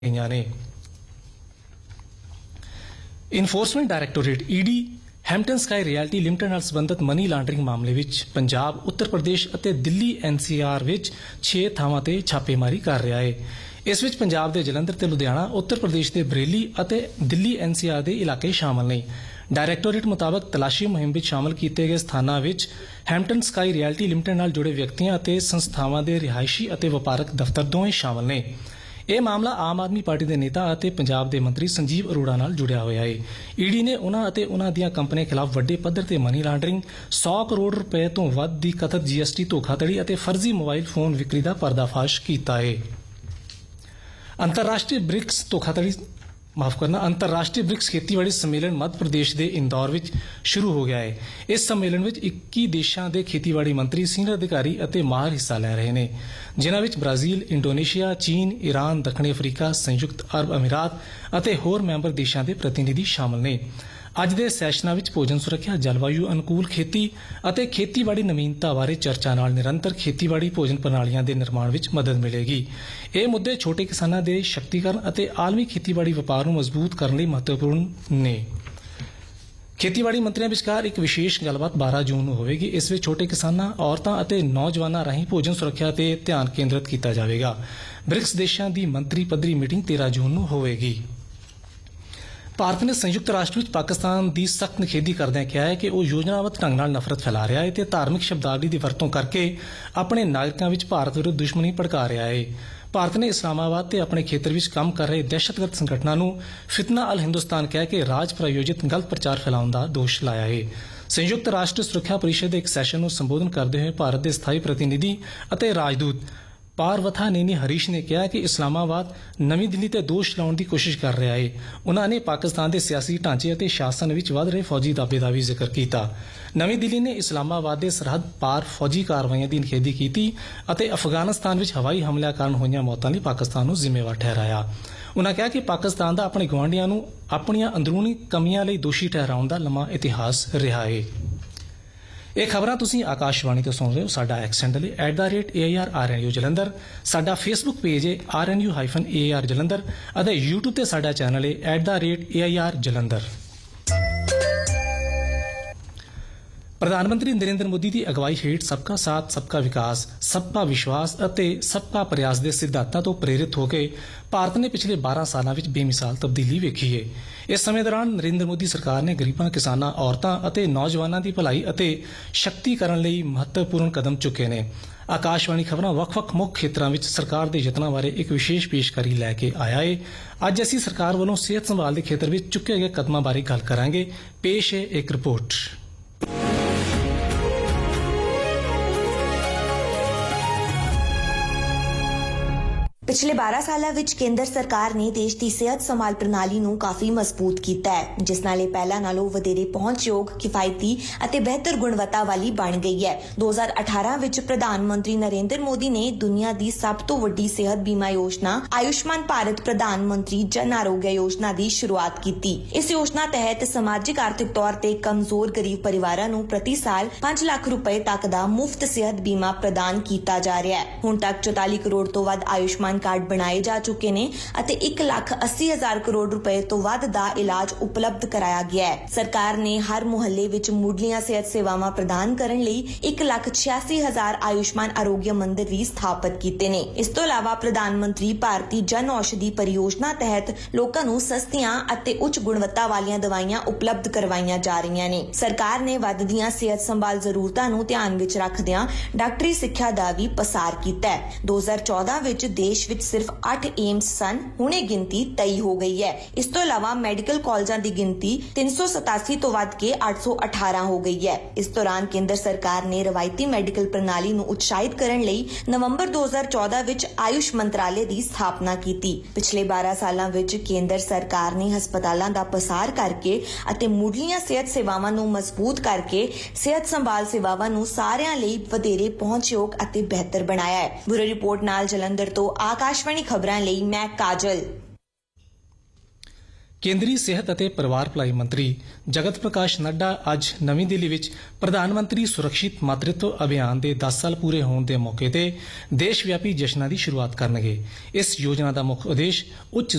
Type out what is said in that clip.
ਗਈਆਂ ਨੇ। Enforcement directorate ED ਹੈਂਪਟਨ sky reality limited ਨਾਲ ਸੰਬੰਧਿਤ ਮਨੀ ਲਾਂਡਰਿੰਗ ਮਾਮਲੇ ਵਿੱਚ ਪੰਜਾਬ, ਉੱਤਰ ਪ੍ਰਦੇਸ਼ ਅਤੇ ਦਿੱਲੀ NCR ਵਿੱਚ 6 ਥਾਵਾਂ ਤੇ ਛਾਪੇਮਾਰੀ ਕਰ ਰਿਹਾ ਹੈ। ਇਸ ਵਿੱਚ ਪੰਜਾਬ ਦੇ ਜਲੰਧਰ ਤੇ ਲੁਧਿਆਣਾ, ਉੱਤਰ ਪ੍ਰਦੇਸ਼ ਦੇ ਬਰੇਲੀ ਅਤੇ ਦਿੱਲੀ NCR ਦੇ ਇਲਾਕੇ ਸ਼ਾਮਲ ਨੇ। ਡਾਇਰੈਕਟੋਰੇਟ ਮੁਤਾਬਕ ਤਲਾਸ਼ੀ ਮੁਹਿੰਮ ਵਿੱਚ ਸ਼ਾਮਲ ਕੀਤੇ ਗਏ ਸਥਾਨਾਂ ਵਿੱਚ ਹੈਂਪਟਨ ਸਕਾਈ ਰਿਐਲਟੀ ਲਿਮਟਿਡ ਨਾਲ ਜੁੜੇ ਵਿਅਕਤੀਆਂ ਅਤੇ ਸੰਸਥਾਵਾਂ ਦੇ ਰਿਹਾਇਸ਼ੀ ਅਤੇ ਵਪਾਰਕ ਦਫ਼ਤਰ ਦੋਵੇਂ ਸ਼ਾਮਲ ਨੇ। ਇਹ ਮਾਮਲਾ ਆਮ ਆਦਮੀ ਪਾਰਟੀ ਦੇ ਨੇਤਾ ਅਤੇ ਪੰਜਾਬ ਦੇ ਮੰਤਰੀ ਸੰਜੀਵ ਅਰੋੜਾ ਨਾਲ ਜੁੜਿਆ ਹੋਇਆ ਹੈ। ਈਡੀ ਨੇ ਉਨ੍ਹਾਂ ਅਤੇ ਉਨ੍ਹਾਂ ਦੀਆਂ ਕੰਪਨੀਆਂ ਖਿਲਾਫ ਵੱਡੇ ਪੱਧਰ ਤੇ ਮਨੀ ਲਾਂਡਰਿੰਗ, 100 ਕਰੋੜ ਰੁਪਏ ਤੋਂ ਵੱਧ ਦੀ ਕਥਿਤ GST ਧੋਖਾਧੜੀ ਅਤੇ ਫਰਜ਼ੀ ਮੋਬਾਈਲ ਫੋਨ ਵਿਕਰੀ ਦਾ ਪਰਦਾਫਾਸ਼ ਕੀਤਾ ਹੈ। ਅੰਤਰਰਾਸ਼ਟਰੀ ਬ੍ਰਿਕਸ ਖੇਤੀਬਾੜੀ ਸੰਮੇਲਨ ਮੱਧ ਪ੍ਰਦੇਸ਼ ਦੇ ਇੰਦੌਰ ਵਿੱਚ ਸ਼ੁਰੂ ਹੋ ਗਿਆ ਹੈ। ਇਸ ਸੰਮੇਲਨ ਵਿੱਚ 21 ਦੇਸ਼ਾਂ ਦੇ ਖੇਤੀਬਾੜੀ ਮੰਤਰੀ, ਸੀਨੀਅਰ ਅਧਿਕਾਰੀ ਅਤੇ ਮਾਹਰ ਹਿੱਸਾ ਲੈ ਰਹੇ ਨੇ, ਜਿਨ੍ਹਾਂ ਵਿੱਚ ਬ੍ਰਾਜ਼ੀਲ, ਇੰਡੋਨੇਸ਼ੀਆ, ਚੀਨ, ਈਰਾਨ, ਦੱਖਣੀ ਅਫਰੀਕਾ, ਸੰਯੁਕਤ ਅਰਬ ਅਮੀਰਾਤ ਅਤੇ ਹੋਰ ਮੈਂਬਰ ਦੇਸ਼ਾਂ ਦੇ ਪ੍ਰਤੀਨਿਧੀ ਸ਼ਾਮਲ ਨੇ। ਅੱਜ ਦੇ ਸੈਸ਼ਨਾਂ ਵਿੱਚ ਭੋਜਨ ਸੁਰੱਖਿਆ, ਜਲਵਾਯੂ ਅਨੁਕੂਲ ਖੇਤੀ ਅਤੇ ਖੇਤੀਬਾੜੀ ਨਵੀਨਤਾ ਬਾਰੇ ਚਰਚਾ ਨਾਲ ਨਿਰੰਤਰ ਖੇਤੀਬਾੜੀ ਭੋਜਨ ਪ੍ਰਣਾਲੀਆਂ ਦੇ ਨਿਰਮਾਣ ਵਿੱਚ ਮਦਦ ਮਿਲੇਗੀ। ਇਹ ਮੁੱਦੇ ਛੋਟੇ ਕਿਸਾਨਾਂ ਦੇ ਸ਼ਕਤੀਕਰਨ ਅਤੇ ਆਲਮੀ ਖੇਤੀਬਾੜੀ ਵਪਾਰ ਨੂੰ ਮਜ਼ਬੂਤ ਕਰਨ ਲਈ ਮਹੱਤਵਪੂਰਨ ਨੇ। ਖੇਤੀਬਾੜੀ ਮੰਤਰੀਆਂ ਵਿਚਕਾਰ ਇੱਕ ਵਿਸ਼ੇਸ਼ ਗੱਲਬਾਤ 12 ਜੂਨ ਨੂੰ ਹੋਵੇਗੀ। ਇਸ ਵਿੱਚ ਛੋਟੇ ਕਿਸਾਨਾਂ, ਔਰਤਾਂ ਅਤੇ ਨੌਜਵਾਨਾਂ ਰਾਹੀਂ ਭੋਜਨ ਸੁਰੱਖਿਆ ਤੇ ਧਿਆਨ ਕੇਂਦਰਿਤ ਕੀਤਾ ਜਾਵੇਗਾ। ਬ੍ਰਿਕਸ ਦੇਸ਼ਾਂ ਦੀ ਮੰਤਰੀ ਪੱਧਰੀ ਮੀਟਿੰਗ 13 ਜੂਨ ਨੂੰ ਹੋਵੇਗੀ। ਭਾਰਤ ਨੇ ਸੰਯੁਕਤ ਰਾਸ਼ਟਰ ਵਿੱਚ ਪਾਕਿਸਤਾਨ ਦੀ ਸਖਤ ਨਿਖੇਧੀ ਕਰਦਿਆਂ ਕਿਹਾ ਹੈ ਕਿ ਉਹ ਯੋਜਨਾਬੱਧ ਢੰਗ ਨਾਲ ਨਫ਼ਰਤ ਫੈਲਾ ਰਿਹਾ ਹੈ ਤੇ ਧਾਰਮਿਕ ਸ਼ਬਦਾਵਲੀ ਦੀ ਵਰਤੋਂ ਕਰਕੇ ਆਪਣੇ ਨਾਗਰਿਕਾਂ ਵਿੱਚ ਭਾਰਤ ਵਿਰੁੱਧ ਦੁਸ਼ਮਣੀ ਭੜਕਾ ਰਿਹਾ ਹੈ। ਭਾਰਤ ਨੇ ਇਸਲਾਮਾਬਾਦ ਤੇ ਆਪਣੇ ਖੇਤਰ ਵਿੱਚ ਕੰਮ ਕਰ ਰਹੇ ਦਹਿਸ਼ਤਗਰਦ ਸੰਗਠਨਾਂ ਨੂੰ ਫਿਤਨਾ ਅਲ ਹਿੰਦੁਸਤਾਨ ਕਹਿ ਕੇ ਰਾਜ ਪ੍ਰਾਯੋਜਿਤ ਗਲਤ ਪ੍ਰਚਾਰ ਫੈਲਾਉਣ ਦਾ ਦੋਸ਼ ਲਾਇਆ ਹੈ। ਸੰਯੁਕਤ ਰਾਸ਼ਟਰ ਸੁਰੱਖਿਆ ਪਰਿਸ਼ਦ ਦੇ ਇੱਕ ਸੈਸ਼ਨ ਨੂੰ ਸੰਬੋਧਨ ਕਰਦੇ ਹੋਏ ਭਾਰਤ ਦੇ ਸਥਾਈ ਪ੍ਰਤੀਨਿਧੀ ਅਤੇ ਰਾਜਦੂਤ ਪਾਰਵਥਾਨੇਨੀ ਹਰੀਸ਼ ਨੇ ਕਿਹਾ ਕਿ ਇਸਲਾਮਾਬਾਦ ਨਵੀਂ ਦਿੱਲੀ ਤੇ ਦੋਸ਼ ਲਾਉਣ ਦੀ ਕੋਸ਼ਿਸ਼ ਕਰ ਰਿਹਾ ਹੈ। ਉਨ੍ਹਾਂ ਨੇ ਪਾਕਿਸਤਾਨ ਦੇ ਸਿਆਸੀ ਢਾਂਚੇ ਅਤੇ ਸ਼ਾਸਨ ਵਿੱਚ ਵੱਧ ਰਹੇ ਫੌਜੀ ਦਾਅਵੇ ਦਾ ਵੀ ਜ਼ਿਕਰ ਕੀਤਾ। ਨਵੀਂ ਦਿੱਲੀ ਨੇ ਇਸਲਾਮਾਬਾਦ ਦੇ ਸਰਹੱਦ ਪਾਰ ਫੌਜੀ ਕਾਰਵਾਈਆਂ ਦੀ ਨਿਖੇਧੀ ਕੀਤੀ ਅਤੇ ਅਫਗਾਨਿਸਤਾਨ ਵਿੱਚ ਹਵਾਈ ਹਮਲਿਆਂ ਕਾਰਨ ਹੋਈਆਂ ਮੌਤਾਂ ਲਈ ਪਾਕਿਸਤਾਨ ਨੂੰ ਜ਼ਿੰਮੇਵਾਰ ਠਹਿਰਾਇਆ। ਉਨ੍ਹਾਂ ਕਿਹਾ ਕਿ ਪਾਕਿਸਤਾਨ ਦਾ ਆਪਣੇ ਗੁਆਂਢੀਆਂ ਨੂੰ ਆਪਣੀਆਂ ਅੰਦਰੂਨੀ ਕਮੀਆਂ ਲਈ ਦੋਸ਼ੀ ਠਹਿਰਾਉਣ ਦਾ ਲੰਮਾ ਇਤਿਹਾਸ ਰਿਹਾ ਹੈ। ਇਹ ਖਬਰਾਂ ਤੁਸੀਂ ਆਕਾਸ਼ਵਾਣੀ ਤੋਂ ਸੁਣ ਰਹੇ ਹੋ। ਸਾਡਾ ਐਕਸ ਹੈਂਡਲ ਹੈ @AIRRNU ਜਲੰਧਰ। ਸਾਡਾ ਫੇਸਬੁੱਕ ਪੇਜ ਹੈ RNU-AIR ਜਲੰਧਰ ਅਤੇ YouTube ਤੇ ਸਾਡਾ ਚੈਨਲ ਹੈ @AIR ਜਲੰਧਰ। ਪ੍ਰਧਾਨ ਮੰਤਰੀ ਨਰਿੰਦਰ ਮੋਦੀ ਦੀ ਅਗਵਾਈ ਹੇਠ ਸਬਕਾ ਸਾਥ, ਸਬਕਾ ਵਿਕਾਸ, ਸਬਕਾ ਵਿਸ਼ਵਾਸ ਅਤੇ ਸਬਕਾ ਪ੍ਰਯਾਸ ਦੇ ਸਿਧਾਂਤਾਂ ਤੋਂ ਪ੍ਰੇਰਿਤ ਹੋ ਕੇ ਭਾਰਤ ਨੇ ਪਿਛਲੇ 12 ਸਾਲਾਂ ਵਿੱਚ ਬੇਮਿਸਾਲ ਤਬਦੀਲੀ ਵੇਖੀ ਹੈ। ਇਸ ਸਮੇਂ ਦੌਰਾਨ ਨਰਿੰਦਰ ਮੋਦੀ ਸਰਕਾਰ ਨੇ ਗਰੀਬਾਂ, ਕਿਸਾਨਾਂ, ਔਰਤਾਂ ਅਤੇ ਨੌਜਵਾਨਾਂ ਦੀ ਭਲਾਈ ਅਤੇ ਸ਼ਕਤੀਕਰਨ ਲਈ ਮਹੱਤਵਪੂਰਨ ਕਦਮ ਚੁੱਕੇ ਨੇ। ਆਕਾਸ਼ਵਾਣੀ ਖਬਰਾਂ ਵੱਖ-ਵੱਖ ਮੁੱਖ ਖੇਤਰਾਂ ਵਿੱਚ ਸਰਕਾਰ ਦੇ ਯਤਨਾਂ ਬਾਰੇ ਇੱਕ ਵਿਸ਼ੇਸ਼ ਪੇਸ਼ਕਾਰੀ ਲੈ ਕੇ ਆਇਆ ਹੈ। ਅੱਜ ਅਸੀਂ ਸਰਕਾਰ ਵੱਲੋਂ ਸਿਹਤ ਸੰਭਾਲ ਦੇ ਖੇਤਰ ਵਿੱਚ ਚੁੱਕੇ ਗਏ ਕਦਮਾਂ ਬਾਰੇ ਗੱਲ ਕਰਾਂਗੇ। ਪੇਸ਼ ਹੈ ਇੱਕ ਰਿਪੋਰਟ। ਪਿਛਲੇ 12 ਸਾਲਾਂ ਵਿੱਚ ਕੇਂਦਰ ਸਰਕਾਰ ਨੇ ਦੇਸ਼ ਦੀ ਸਿਹਤ ਸੰਭਾਲ ਪ੍ਰਣਾਲੀ ਨੂੰ ਕਾਫੀ ਮਜ਼ਬੂਤ ਕੀਤਾ ਹੈ, ਜਿਸ ਨਾਲ ਇਹ ਪਹਿਲਾਂ ਨਾਲੋਂ ਵਧੇਰੇ ਪਹੁੰਚਯੋਗ, ਕਿਫਾਇਤੀ ਅਤੇ ਬਿਹਤਰ ਗੁਣਵੱਤਾ ਵਾਲੀ ਬਣ ਗਈ ਹੈ। 2018 ਵਿੱਚ ਪ੍ਰਧਾਨ ਮੰਤਰੀ ਨਰਿੰਦਰ ਮੋਦੀ ਨੇ ਦੁਨੀਆ ਦੀ ਸਭ ਤੋਂ ਵੱਡੀ ਸਿਹਤ ਬੀਮਾ ਯੋਜਨਾ ਆਯੁਸ਼ਮਾਨ ਭਾਰਤ ਪ੍ਰਧਾਨ ਮੰਤਰੀ ਜਨ ਆਰੋਗਯ ਯੋਜਨਾ ਦੀ ਸ਼ੁਰੂਆਤ ਕੀਤੀ। ਇਸ ਯੋਜਨਾ ਤਹਿਤ ਸਮਾਜਿਕ ਆਰਥਿਕ ਤੌਰ ਤੇ ਕਮਜ਼ੋਰ ਗਰੀਬ ਪਰਿਵਾਰਾਂ ਨੂੰ ਪ੍ਰਤੀ ਸਾਲ 5 ਲੱਖ ਰੁਪਏ ਤੱਕ ਦਾ ਮੁਫਤ ਸਿਹਤ ਬੀਮਾ ਪ੍ਰਦਾਨ ਕੀਤਾ ਜਾ ਰਿਹਾ ਹੈ। ਹੁਣ ਤੱਕ 44 ਕਰੋੜ ਤੋਂ ਵੱਧ ਆਯੁਸ਼ਮਾਨ ਕਾਰਡ ਬਣਾਏ ਜਾ ਚੁੱਕੇ ਨੇ ਅਤੇ 1,80,000 ਕਰੋੜ ਰੁਪਏ ਤੋਂ ਵੱਧ ਦਾ ਇਲਾਜ ਉਪਲਬਧ ਕਰਾਇਆ ਗਿਆ ਹੈ। ਸਰਕਾਰ ਨੇ ਹਰ ਮੁਹੱਲੇ ਵਿੱਚ ਮੁੱਢਲੀਆਂ ਸਿਹਤ ਸੇਵਾਵਾਂ ਪ੍ਰਦਾਨ ਕਰਨ ਲਈ 1,86,000 ਆਯੁਸ਼ਮਾਨ ਆਰੋਗਯ ਮੰਦਿਰ ਵੀ ਸਥਾਪਿਤ ਕੀਤੇ ਨੇ। ਇਸ ਤੋਂ ਇਲਾਵਾ ਪ੍ਰਧਾਨ ਮੰਤਰੀ ਭਾਰਤੀ ਜਨ ਔਸ਼ਧੀ ਪਰਿਯੋਜਨਾ ਤਹਿਤ ਲੋਕਾਂ ਨੂੰ ਸਸਤੀਆਂ ਅਤੇ ਉੱਚ ਗੁਣਵੱਤਾ ਵਾਲੀਆਂ ਦਵਾਈਆਂ ਉਪਲਬਧ ਕਰਵਾਈਆਂ ਜਾ ਰਹੀਆਂ ਨੇ। ਸਰਕਾਰ ਨੇ ਵੱਧਦੀਆਂ ਸਿਹਤ ਸੰਭਾਲ ਜ਼ਰੂਰਤਾਂ ਨੂੰ ਧਿਆਨ ਵਿੱਚ ਰੱਖਦਿਆਂ ਡਾਕਟਰੀ ਸਿੱਖਿਆ ਦਾ ਵੀ ਪਸਾਰ ਕੀਤਾ ਹੈ। 2014 ਵਿੱਚ ਦੇਸ਼ ਵਿੱਚ ਸਿਰਫ 8 ਏਮਸ ਸਨ, ਹੁਣੇ ਗਿਣਤੀ 23 ਹੋ ਗਈ ਹੈ। ਇਸ ਤੋਂ ਇਲਾਵਾ ਮੈਡੀਕਲ ਕਾਲਜਾਂ ਦੀ ਗਿਣਤੀ 387 ਤੋਂ ਵੱਧ ਕੇ 818 ਹੋ ਗਈ ਹੈ। ਇਸ ਦੌਰਾਨ ਕੇਂਦਰ ਸਰਕਾਰ ਨੇ ਰਵਾਇਤੀ ਮੈਡੀਕਲ ਪ੍ਰਣਾਲੀ ਨੂੰ ਉਤਸ਼ਾਹਿਤ ਕਰਨ ਲਈ ਨਵੰਬਰ 2014 ਵਿੱਚ ਆਯੁਸ਼ ਮੰਤਰਾਲੇ ਦੀ ਸਥਾਪਨਾ ਕੀਤੀ। ਪਿਛਲੇ 12 ਸਾਲਾਂ ਵਿੱਚ ਕੇਂਦਰ ਸਰਕਾਰ ਨੇ ਹਸਪਤਾਲਾਂ ਦਾ ਪਸਾਰ ਕਰਕੇ ਅਤੇ ਮੁੱਢਲੀਆਂ ਸਿਹਤ ਸੇਵਾਵਾਂ ਨੂੰ ਮਜ਼ਬੂਤ ਕਰਕੇ ਸਿਹਤ ਸੰਭਾਲ ਸੇਵਾਵਾਂ ਨੂੰ ਸਾਰਿਆਂ ਲਈ ਵਧੇਰੇ ਪਹੁੰਚਯੋਗ ਅਤੇ ਬਿਹਤਰ ਬਣਾਇਆ ਹੈ। ਬਿਊਰੋ ਰਿਪੋਰਟ ਨਾਲ ਜਲੰਧਰ ਤੋਂ ਆਕਾਸ਼ਵਾਣੀ ਖਬਰਾਂ ਲਈ ਮੈਂ ਕਾਜਲ। ਕੇਂਦਰੀ ਸਿਹਤ ਅਤੇ ਪਰਿਵਾਰ ਭਲਾਈ ਮੰਤਰੀ ਜਗਤ ਪ੍ਰਕਾਸ਼ ਨੱਡਾ ਅੱਜ ਨਵੀਂ ਦਿੱਲੀ ਵਿੱਚ ਪ੍ਰਧਾਨ ਮੰਤਰੀ ਸੁਰੱਖਿਅਤ ਮਾਤ੍ਰਿਤਵ ਅਭਿਆਨ ਦੇ 10 ਸਾਲ ਪੂਰੇ ਹੋਣ ਦੇ ਮੌਕੇ ਤੇ ਦੇਸ਼ ਵਿਆਪੀ ਜਸ਼ਨਾਂ ਦੀ ਸ਼ੁਰੂਆਤ ਕਰਨਗੇ। ਇਸ ਯੋਜਨਾ ਦਾ ਮੁੱਖ ਉਦੇਸ਼ ਉੱਚ